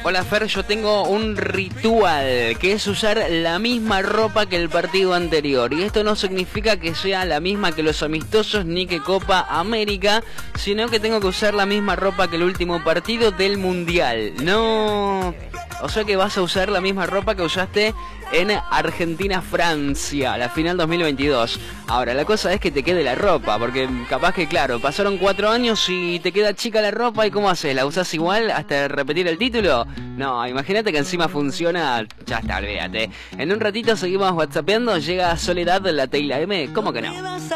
Hola Fer, yo tengo un ritual que es usar la misma ropa que el partido anterior. Y esto no significa que sea la misma que los amistosos ni que Copa América, sino que tengo que usar la misma ropa que el último partido del Mundial. No... O sea que vas a usar la misma ropa que usaste en Argentina-Francia, la final 2022. Ahora, la cosa es que te quede la ropa, porque capaz que, claro, pasaron 4 años y te queda chica la ropa, ¿y cómo haces? ¿La usás igual hasta repetir el título? No, imagínate que encima funciona, ya está, olvídate. En un ratito seguimos whatsappeando, llega Soledad, la Teila M, ¿cómo que no?